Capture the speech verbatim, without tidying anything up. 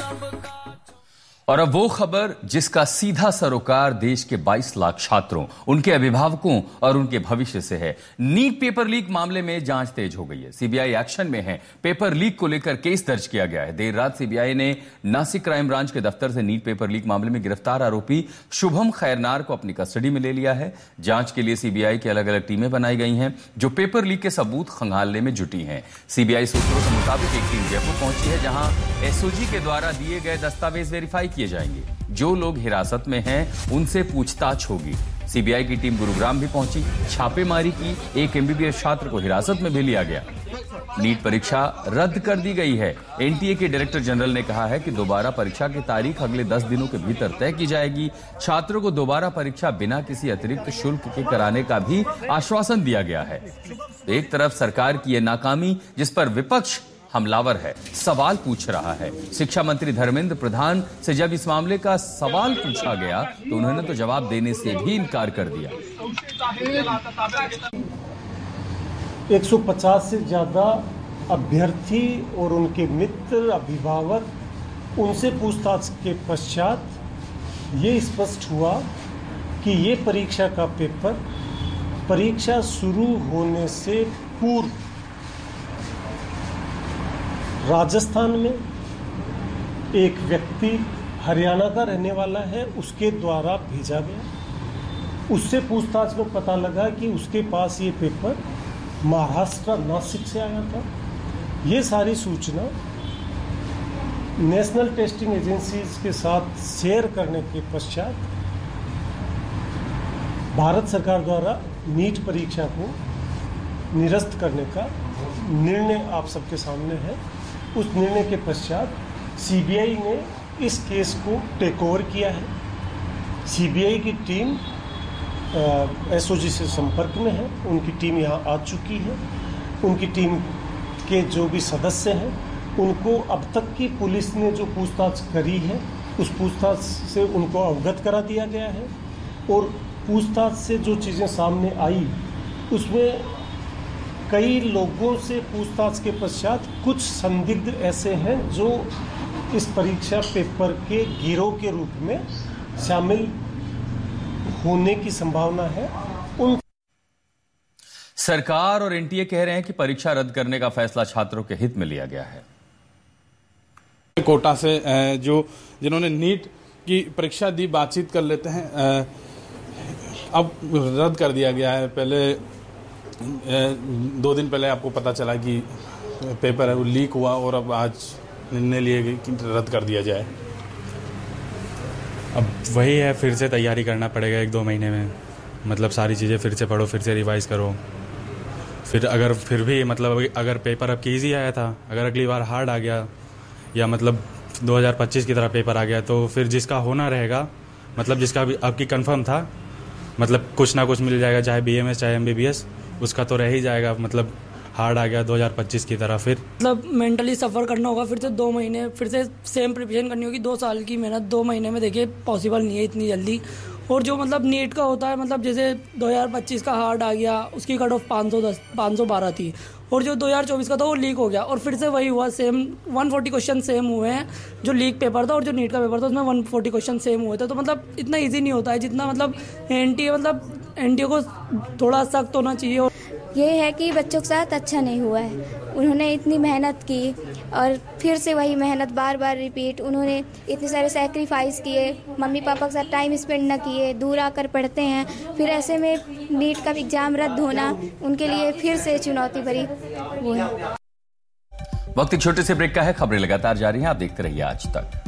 और अब वो खबर जिसका सीधा सरोकार देश के बाईस लाख छात्रों, उनके अभिभावकों और उनके भविष्य से है। नीट पेपर लीक मामले में जांच तेज हो गई है। सीबीआई एक्शन में है। पेपर लीक को लेकर केस दर्ज किया गया है। देर रात सीबीआई ने नासिक क्राइम ब्रांच के दफ्तर से नीट पेपर लीक मामले में गिरफ्तार आरोपी शुभम खैरनार को अपनी कस्टडी में ले लिया है। जांच के लिए सीबीआई की अलग अलग टीमें बनाई गई हैं, जो पेपर लीक के सबूत खंगालने में जुटी हैं। सीबीआई सूत्रों के मुताबिक एक टीम जयपुर पहुंची है, जहां एसओजी के द्वारा दिए गए दस्तावेज वेरीफाई किए जाएंगे। जो लोग हिरासत में हैं उनसे पूछताछ होगी। सीबीआई की टीम गुरुग्राम भी पहुंची, छापेमारी की। एक एमबीबीएस छात्र को हिरासत में भी लिया गया। नीट परीक्षा रद्द कर दी गई है। एनटीए के डायरेक्टर जनरल ने कहा है कि दोबारा परीक्षा की तारीख अगले दस दिनों के भीतर तय की जाएगी। छात्रों को दोबारा परीक्षा बिना किसी अतिरिक्त शुल्क के कराने का भी आश्वासन दिया गया है। एक तरफ सरकार की यह नाकामी, जिस पर विपक्ष हमलावर है, सवाल पूछ रहा है। शिक्षा मंत्री धर्मेंद्र प्रधान से जब इस मामले का सवाल पूछा गया तो उन्होंने तो जवाब देने से भी इनकार कर दिया। एक सौ पचास से ज्यादा अभ्यर्थी और उनके मित्र, अभिभावक, उनसे पूछताछ के पश्चात ये स्पष्ट हुआ कि ये परीक्षा का पेपर परीक्षा शुरू होने से पूर्व राजस्थान में एक व्यक्ति हरियाणा का रहने वाला है, उसके द्वारा भेजा गया। उससे पूछताछ में पता लगा कि उसके पास ये पेपर महाराष्ट्र नासिक से आया था। ये सारी सूचना नेशनल टेस्टिंग एजेंसीज के साथ शेयर करने के पश्चात भारत सरकार द्वारा नीट परीक्षा को निरस्त करने का निर्णय आप सबके सामने है। उस निर्णय के पश्चात सीबीआई ने इस केस को टेक ओवर किया है। सीबीआई की टीम एसओजी से संपर्क में है। उनकी टीम यहाँ आ चुकी है। उनकी टीम के जो भी सदस्य हैं उनको अब तक की पुलिस ने जो पूछताछ करी है उस पूछताछ से उनको अवगत करा दिया गया है। और पूछताछ से जो चीज़ें सामने आई उसमें कई लोगों से पूछताछ के पश्चात कुछ संदिग्ध ऐसे हैं जो इस परीक्षा पेपर के गिरोह के रूप में शामिल होने की संभावना है। उन सरकार और एनटीए कह रहे हैं कि परीक्षा रद्द करने का फैसला छात्रों के हित में लिया गया है। कोटा से जो जिन्होंने नीट की परीक्षा दी, बातचीत कर लेते हैं। अब रद्द कर दिया गया है। पहले दो दिन पहले आपको पता चला कि पेपर है वो लीक हुआ और अब आज निर्णय लिए गए कि रद्द कर दिया जाए। अब वही है, फिर से तैयारी करना पड़ेगा एक दो महीने में। मतलब सारी चीज़ें फिर से पढ़ो, फिर से रिवाइज़ करो। फिर अगर फिर भी मतलब अगर पेपर अब की ईजी आया था, अगर अगली बार हार्ड आ गया या मतलब दो हज़ार पच्चीस की तरह पेपर आ गया तो फिर जिसका होना रहेगा, मतलब जिसका भी आपकी कंफर्म था, मतलब कुछ ना कुछ मिल जाएगा, चाहे बीएमएस चाहे एमबीबीएस, उसका तो रह ही जाएगा। मतलब हार्ड आ गया दो हज़ार पच्चीस की तरह फिर मतलब मेंटली सफ़र करना होगा। फिर से दो महीने फिर से सेम प्रिपरेशन करनी होगी। दो साल की मेहनत दो महीने में देखिए पॉसिबल नहीं है इतनी जल्दी। और जो मतलब नीट का होता है, मतलब जैसे दो हज़ार पच्चीस का हार्ड आ गया, उसकी कट ऑफ पाँच सौ दस पाँच सौ बारह थी। और जो दो हज़ार चौबीस का था वो लीक हो गया और फिर से वही हुआ। सेम एक सौ चालीस क्वेश्चन सेम हुए हैं। जो लीक पेपर था और जो नीट का पेपर था उसमें एक सौ चालीस क्वेश्चन सेम हुए थे। तो मतलब इतना इजी नहीं होता है जितना मतलब एनटीए मतलब एनटीए को थोड़ा सख्त होना चाहिए। और ये है कि बच्चों के साथ अच्छा नहीं हुआ है। उन्होंने इतनी मेहनत की और फिर से वही मेहनत बार बार रिपीट। उन्होंने इतने सारे सैक्रिफाइस किए, मम्मी पापा के साथ टाइम स्पेंड न किए, दूर आकर पढ़ते हैं। फिर ऐसे में नीट का एग्जाम रद्द होना उनके लिए फिर से चुनौती भरी वो है। वक्त एक छोटे से ब्रेक का है। खबरें लगातार जारी हैं, आप देखते रहिए आज तक।